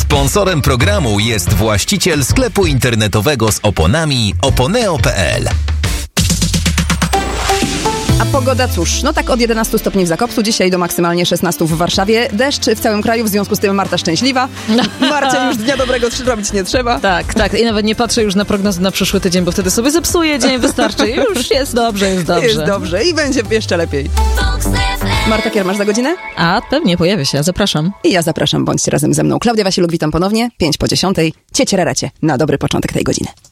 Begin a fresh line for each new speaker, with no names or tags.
Sponsorem programu jest właściciel sklepu internetowego z oponami oponeo.pl.
A pogoda cóż, no tak od 11 stopni w Zakopcu, dzisiaj do maksymalnie 16 w Warszawie. Deszcz w całym kraju, w związku z tym Marta szczęśliwa. Marcie już dnia dobrego robić nie trzeba.
Tak. I nawet nie patrzę już na prognozy na przyszły tydzień, bo wtedy sobie zepsuję dzień, wystarczy. Już jest dobrze.
Jest dobrze i będzie jeszcze lepiej. Marta Kiermasz za godzinę?
A pewnie pojawię się, zapraszam.
I ja zapraszam, bądźcie razem ze mną. Klaudia Wasiluk, witam ponownie, 5 po 10. Ciecie raracie na dobry początek tej godziny.